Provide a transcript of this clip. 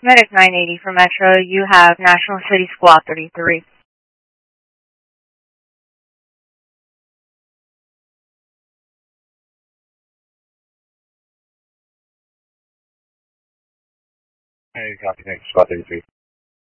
Medic 980 for Metro, you have National City Squad 33. Hey, copy, thanks, Squad 33.